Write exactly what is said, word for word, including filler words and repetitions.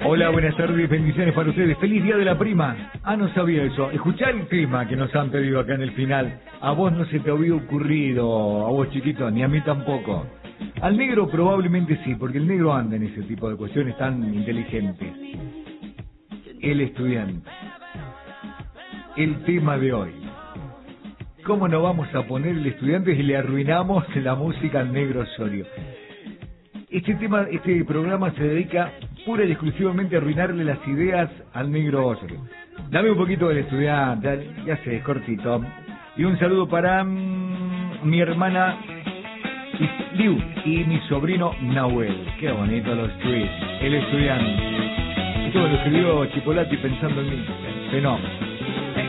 Hola, buenas tardes, bendiciones para ustedes. Feliz Día de la Prima. Ah, no sabía eso. Escuchá el tema que nos han pedido acá en el final. A vos no se te había ocurrido, a vos chiquito, ni a mí tampoco. Al negro probablemente sí, porque el negro anda en ese tipo de cuestiones tan inteligentes. El estudiante. El tema de hoy. ¿Cómo nos vamos a poner el estudiante si le arruinamos la música al negro Osorio? Este tema, este programa se dedica pura y exclusivamente a arruinarle las ideas al negro Osorio. Dame un poquito del estudiante, ya sé, es cortito. Y un saludo para mmm, mi hermana Liu y mi sobrino Nahuel. Qué bonito los tweets. El estudiante. Todo lo escribió Chipolati pensando en mí. Fenómeno.